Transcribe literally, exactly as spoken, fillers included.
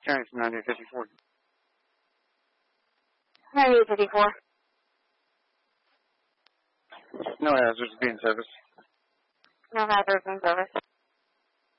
County ninety fifty-four. ninety fifty-four. No hazards being service. No hazards in service.